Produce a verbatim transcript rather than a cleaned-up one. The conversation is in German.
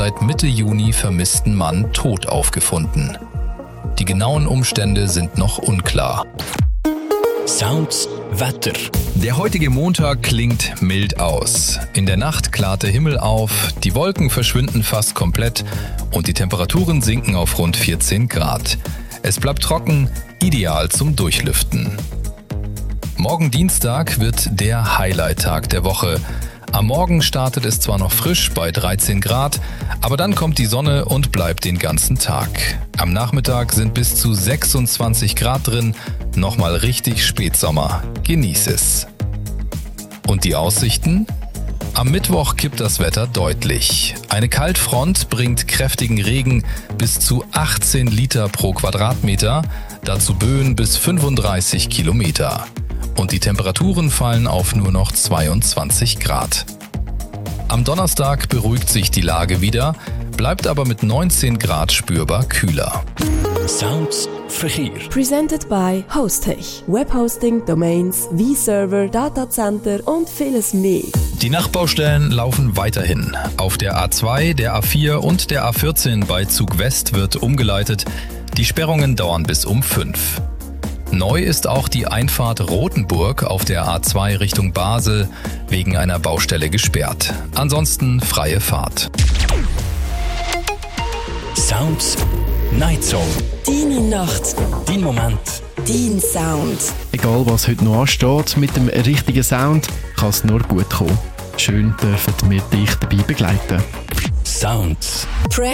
seit Mitte Juni vermissten Mann tot aufgefunden. Die genauen Umstände sind noch unklar. Sounds Wetter. Der heutige Montag klingt mild aus. In der Nacht klart der Himmel auf, die Wolken verschwinden fast komplett und die Temperaturen sinken auf rund vierzehn Grad. Es bleibt trocken, ideal zum Durchlüften. Morgen Dienstag wird der Highlight-Tag der Woche. Am Morgen startet es zwar noch frisch bei dreizehn Grad, aber dann kommt die Sonne und bleibt den ganzen Tag. Am Nachmittag sind bis zu sechsundzwanzig Grad drin, nochmal richtig Spätsommer. Genieß es. Und die Aussichten? Am Mittwoch kippt das Wetter deutlich. Eine Kaltfront bringt kräftigen Regen bis zu achtzehn Liter pro Quadratmeter, dazu Böen bis fünfunddreißig Kilometer. Und die Temperaturen fallen auf nur noch zweiundzwanzig Grad. Am Donnerstag beruhigt sich die Lage wieder, bleibt aber mit neunzehn Grad spürbar kühler. Sounds Verkehr. Presented by Hostech. Webhosting, Domains, V-Server, Datacenter und vieles mehr. Die Nachbaustellen laufen weiterhin. Auf der A zwei, der A vier und der A vierzehn bei Zug West wird umgeleitet. Die Sperrungen dauern bis um fünf. Neu ist auch die Einfahrt Rothenburg auf der A zwei Richtung Basel wegen einer Baustelle gesperrt. Ansonsten freie Fahrt. Sounds Night Song. Deine Nacht. Dein Moment. Dein Sound. Egal was heute noch ansteht, mit dem richtigen Sound kann es nur gut kommen. Schön dürfen wir dich dabei begleiten. Sounds.